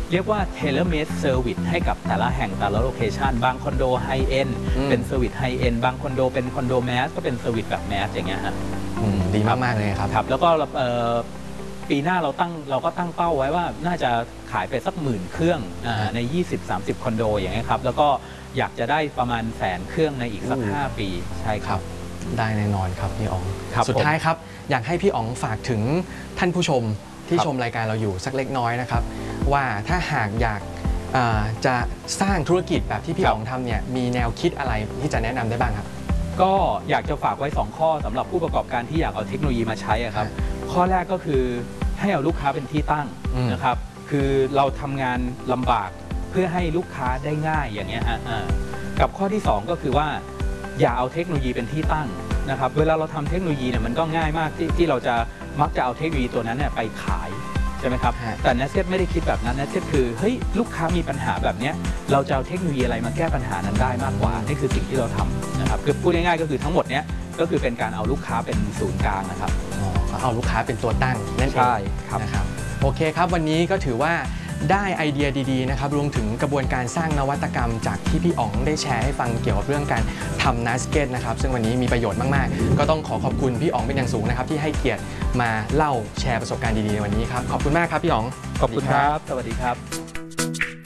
เรียกว่า tailor made service ให้กับแต่ละแห่งแต่ละโลเคชันบางคอนโดไฮเอ็นเป็นเซอร์วิสไฮเอ็นบางคอนโดเป็นคอนโดแมสก็เป็นเซอร์วิสแบบแมสอย่างเงี้ยฮะดีมากๆเลยครับแล้วก็ปีหน้าเราก็ตั้งเป้าไว้ว่าน่าจะขายไปสัก10,000 เครื่องใน 20-30 คอนโดอย่างเงี้ยครับแล้วก็อยากจะได้ประมาณ100,000 เครื่องในอีกสัก5 ปีใช่ครับได้แน่นอนครับพี่อ๋องสุดท้ายครับอยากให้พี่อ๋องฝากถึงท่านผู้ชมที่ชมรายการเราอยู่สักเล็กน้อยนะครับว่าถ้าหากอยากจะสร้างธุรกิจแบบที่พี่อ๋องทำเนี่ยมีแนวคิดอะไรที่จะแนะนำได้บ้างครับก็อยากจะฝากไว้2 ข้อสำหรับผู้ประกอบการที่อยากเอาเทคโนโลยีมาใช้ครับข้อแรกก็คือให้เอาลูกค้าเป็นที่ตั้งนะครับคือเราทำงานลำบากเพื่อให้ลูกค้าได้ง่ายอย่างเงี้ยกับข้อที่2ก็คือว่าอย่าเอาเทคโนโลยีเป็นที่ตั้งนะครับเวลาเราทำเทคโนโลยีเนี่ยมันก็ง่ายมากที่เราจะมักจะเอาเทคโนโลยีตัวนั้นเนี่ยไปขายใช่ไหมครับแต่เนสเซ็ตไม่ได้คิดแบบนั้นเนสเซ็ตคือเฮ้ยลูกค้ามีปัญหาแบบนี้เราจะเอาเทคโนโลยีอะไรมาแก้ปัญหานั้นได้มากกว่านี่คือสิ่งที่เราทำนะครับคือพูดง่ายๆก็คือทั้งหมดเนี้ยก็คือเป็นการเอาลูกค้าเป็นศูนย์กลางนะครับเอาลูกค้าเป็นตัวตั้งนั่นเองนะครับโอเคครับวันนี้ก็ถือว่าได้ไอเดียดีๆนะครับรวมถึงกระบวนการสร้างนวัตกรรมจากที่พี่อ๋องได้แชร์ให้ฟังเกี่ยวกับเรื่องการทำนัสเก็ตนะครับซึ่งวันนี้มีประโยชน์มากๆก็ต้องขอบคุณพี่อ๋องเป็นอย่างสูงนะครับที่ให้เกียรติมาเล่าแชร์ประสบการณ์ดีๆในวันนี้ครับขอบคุณมากครับพี่อ๋องขอบคุณครับสวัสดีครับ